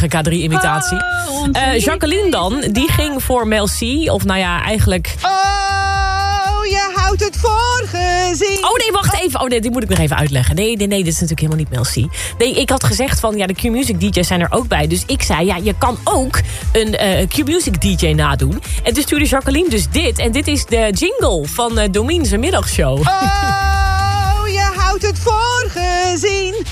prachtige K3-imitatie. Jacqueline dan, die ging voor Mel C. Of nou ja, eigenlijk... je houdt het voor gezien. Oh nee, wacht even. Oh nee, dit moet ik nog even uitleggen. Nee, dit is natuurlijk helemaal niet Mel C. Nee, ik had gezegd van, ja, de Q-Music DJ's zijn er ook bij. Dus ik zei, ja, je kan ook een Q-Music DJ nadoen. En toen stuurde Jacqueline dus dit. En dit is de jingle van Domien zijn middagshow. Je houdt het voor gezien.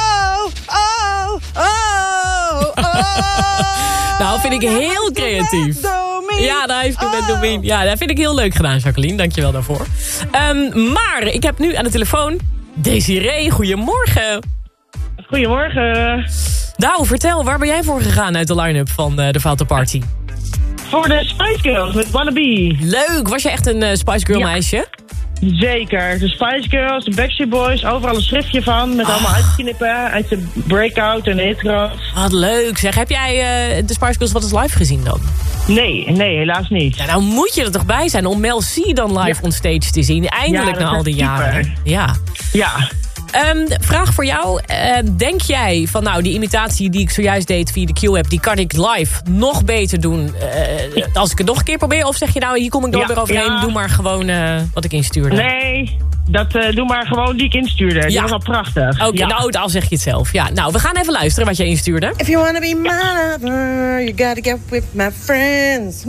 Nou, vind ik heel creatief. Ja, daar heeft u met Domien. Ja, dat vind ik heel leuk gedaan, Jacqueline. Dankjewel daarvoor. Maar ik heb nu aan de telefoon Desiree. Goedemorgen. Goedemorgen. Nou, vertel, waar ben jij voor gegaan uit de line-up van de Foute Party? Voor de Spice Girls met Wannabe. Leuk, was je echt een Spice Girl meisje? Zeker. De Spice Girls, de Backstreet Boys, overal een schriftje van. Met allemaal uitknippen uit de Breakout en de Hitgirls. Wat leuk zeg. Heb jij de Spice Girls wat eens live gezien dan? Nee, helaas niet. Ja, nou moet je er toch bij zijn om Mel C dan live on stage te zien. Eindelijk na al die jaren. Ja. Vraag voor jou. Denk jij van nou die imitatie die ik zojuist deed via de Q-app... die kan ik live nog beter doen als ik het nog een keer probeer? Of zeg je nou hier kom ik door weer overheen. Doe maar gewoon wat ik instuurde. Nee, doe maar gewoon die ik instuurde. Die was al prachtig. Oké, nou dan zeg je het zelf. Ja, nou we gaan even luisteren wat jij instuurde. If you wanna be my lover, you gotta get with my friends.